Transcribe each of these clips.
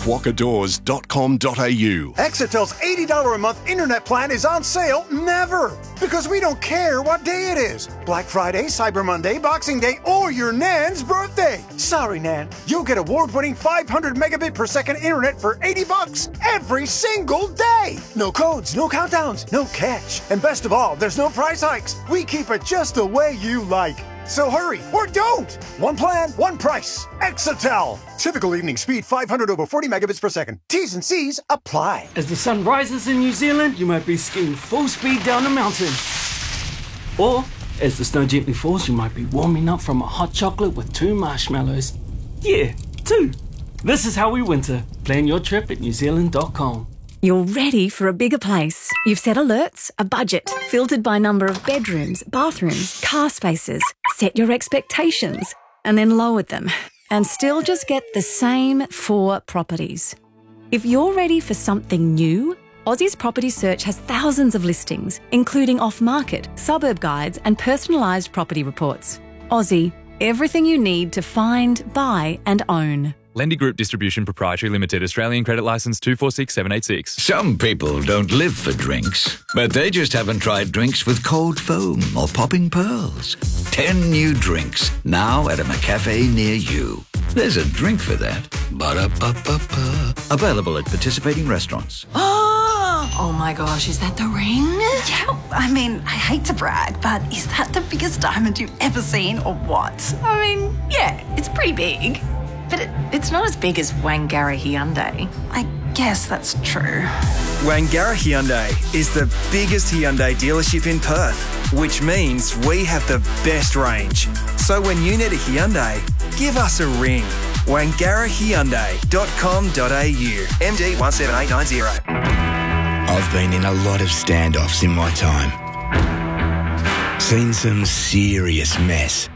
quokkadoors.com.au. Exitel's $80 a month internet plan is on sale never, because we don't care what day it is. Black Friday, Cyber Monday, Boxing Day, or your Nan's birthday. Sorry, Nan. You'll get award-winning 500 megabit per second internet for $80 every single day. No codes, no countdowns, no catch. And best of all, there's no price hikes. We keep it just the way you like. So hurry, or don't! One plan, one price. Exitel. Typical evening speed 500 over 40 megabits per second. T's and C's apply. As the sun rises in New Zealand, you might be skiing full speed down a mountain. Or, as the snow gently falls, you might be warming up from a hot chocolate with 2 marshmallows. Yeah, 2. This is how we winter. Plan your trip at newzealand.com. You're ready for a bigger place. You've set alerts, a budget, filtered by number of bedrooms, bathrooms, car spaces, set your expectations, and then lowered them, and still just get the same 4 properties. If you're ready for something new, Aussie's Property Search has thousands of listings, including off-market, suburb guides, and personalised property reports. Aussie, everything you need to find, buy, and own. Lendy Group Distribution Proprietary Limited, Australian Credit Licence 246786. Some people don't live for drinks, but they just haven't tried drinks with cold foam or popping pearls. 10 new drinks, now at a McCafe near you. There's a drink for that. Ba-da-ba-ba-ba. Available at participating restaurants. Oh my gosh, is that the ring? Yeah, I mean, I hate to brag, but is that the biggest diamond you've ever seen or what? I mean, yeah, it's pretty big. But it's not as big as Wangara Hyundai. I guess that's true. Wangara Hyundai is the biggest Hyundai dealership in Perth, which means we have the best range. So when you need a Hyundai, give us a ring. wangarahyundai.com.au. MD 17890. I've been in a lot of standoffs in my time. Seen some serious mess.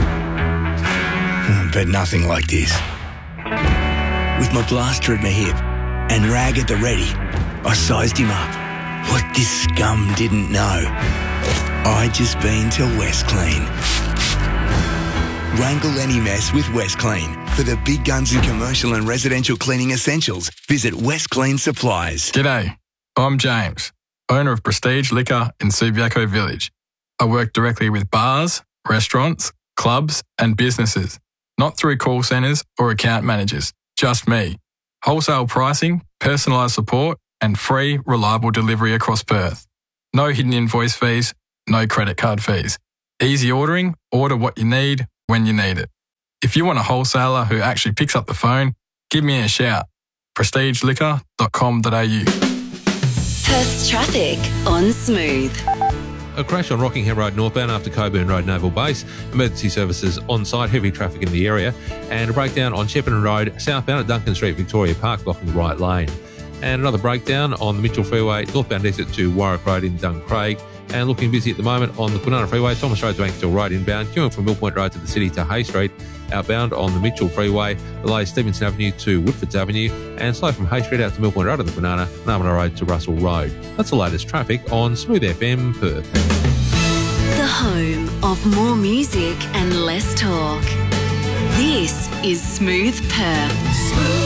But nothing like this. With my blaster at my hip and rag at the ready, I sized him up. What this scum didn't know, I'd just been to West Clean. Wrangle any mess with West Clean. For the big guns in commercial and residential cleaning essentials, visit West Clean Supplies. G'day, I'm James, owner of Prestige Liquor in Subiaco Village. I work directly with bars, restaurants, clubs and businesses. Not through call centres or account managers, just me. Wholesale pricing, personalised support and free, reliable delivery across Perth. No hidden invoice fees, no credit card fees. Easy ordering, order what you need when you need it. If you want a wholesaler who actually picks up the phone, give me a shout. prestigeliquor.com.au. Perth's traffic on Smooth. A crash on Rockingham Road northbound after Coburn Road Naval Base. Emergency services on site, heavy traffic in the area. And a breakdown on Shepparton Road southbound at Duncan Street, Victoria Park, blocking the right lane. And another breakdown on the Mitchell Freeway, northbound exit to Warwick Road in Duncraig. And looking busy at the moment on the Kwinana Freeway, Thomas Road to Ankersville Road inbound, queuing from Mill Point Road to the city to Hay Street. Outbound on the Mitchell Freeway, delays Stevenson Avenue to Woodfords Avenue, and slow from Hay Street out to Mill Point Road on the Kwinana, Narmada Road to Russell Road. That's the latest traffic on Smooth FM Perth. The home of more music and less talk. This is Smooth Perth.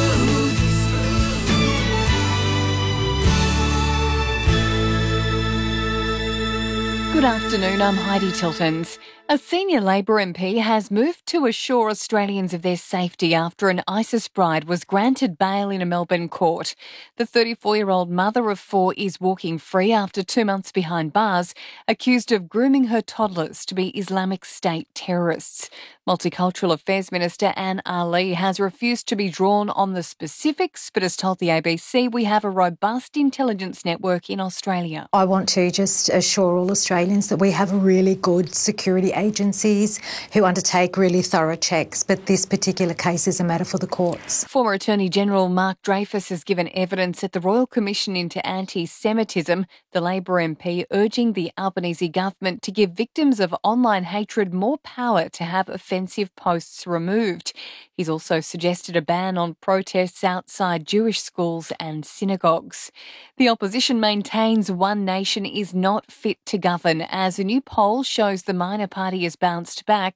Good afternoon, I'm Heidi Tiltons. A senior Labor MP has moved to assure Australians of their safety after an ISIS bride was granted bail in a Melbourne court. The 34-year-old mother of 4 is walking free after 2 months behind bars, accused of grooming her toddlers to be Islamic State terrorists. Multicultural Affairs Minister Anne Ali has refused to be drawn on the specifics, but has told the ABC we have a robust intelligence network in Australia. I want to just assure all Australians that we have really good security agencies who undertake really thorough checks, but this particular case is a matter for the courts. Former Attorney General Mark Dreyfus has given evidence at the Royal Commission into Anti-Semitism, the Labor MP urging the Albanese government to give victims of online hatred more power to have offensive posts removed. He's also suggested a ban on protests outside Jewish schools and synagogues. The opposition maintains One Nation is not fit to govern as a new poll shows the minor party has bounced back,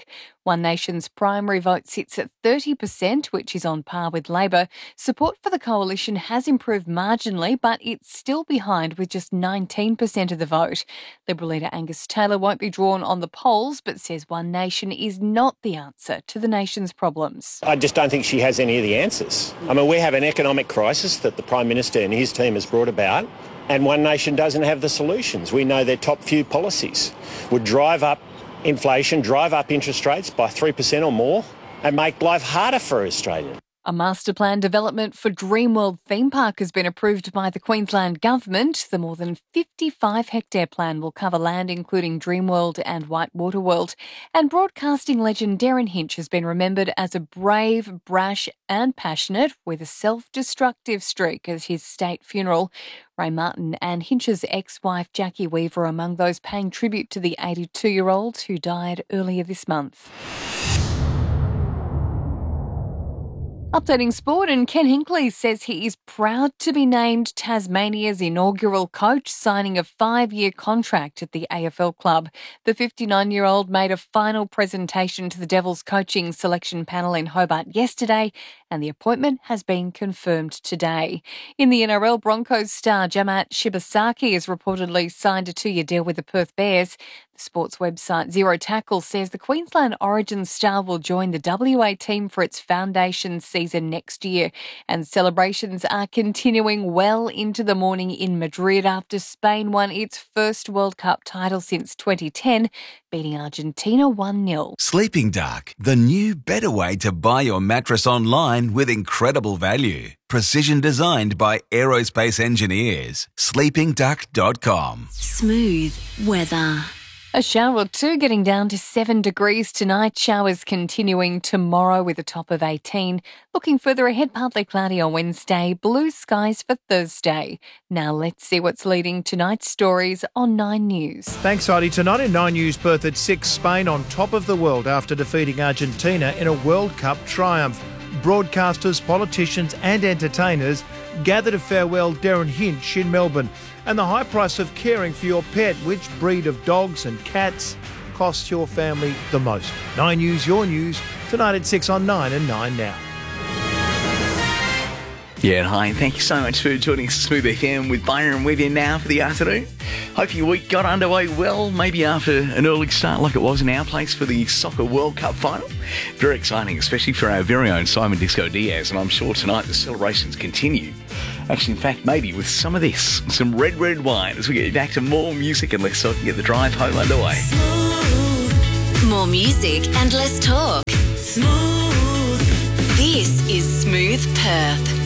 One Nation's primary vote sits at 30%, which is on par with Labor. Support for the coalition has improved marginally, but it's still behind with just 19% of the vote. Liberal leader Angus Taylor won't be drawn on the polls, but says One Nation is not the answer to the nation's problems. I just don't think she has any of the answers. I mean, we have an economic crisis that the Prime Minister and his team has brought about, and One Nation doesn't have the solutions. We know their top few policies would drive up inflation, drive up interest rates by 3% or more, and make life harder for Australians. A master plan development for Dreamworld theme park has been approved by the Queensland Government. The more than 55-hectare plan will cover land including Dreamworld and Whitewater World. And broadcasting legend Darren Hinch has been remembered as a brave, brash and passionate with a self-destructive streak at his state funeral. Ray Martin and Hinch's ex-wife Jackie Weaver are among those paying tribute to the 82-year-old who died earlier this month. Updating sport, and Ken Hinkley says he is proud to be named Tasmania's inaugural coach, signing a 5-year contract at the AFL club. The 59-year-old made a final presentation to the Devils coaching selection panel in Hobart yesterday, and the appointment has been confirmed today. In the NRL, Broncos star Jamat Shibasaki has reportedly signed a 2-year deal with the Perth Bears. The sports website Zero Tackle says the Queensland Origin star will join the WA team for its foundation season next year, and celebrations are continuing well into the morning in Madrid after Spain won its first World Cup title since 2010, beating Argentina 1-0. Sleeping Dark, the new better way to buy your mattress online with incredible value. Precision designed by aerospace engineers. sleepingduck.com. Smooth weather. A shower or two, getting down to 7 degrees tonight. Showers continuing tomorrow with a top of 18. Looking further ahead, partly cloudy on Wednesday, blue skies for Thursday. Now let's see what's leading tonight's stories on 9 News. Thanks, Heidi. Tonight in 9 News, Perth at 6, Spain on top of the world after defeating Argentina in a World Cup triumph. Broadcasters, politicians and entertainers gather to farewell Darren Hinch in Melbourne. And the high price of caring for your pet, which breed of dogs and cats costs your family the most. 9 News, your news, tonight at 6 on 9 and 9 Now. Yeah, hi, and thank you so much for joining us, Smooth FM with Byron with you now for the afternoon. Hope your week got underway well, maybe after an early start like it was in our place for the Soccer World Cup final. Very exciting, especially for our very own Simon Disco Diaz, and I'm sure tonight the celebrations continue. Actually, in fact, maybe with some of this, some red wine, as we get back to more music and less talk and get the drive home underway. More music and less talk. Smooth. This is Smooth Perth.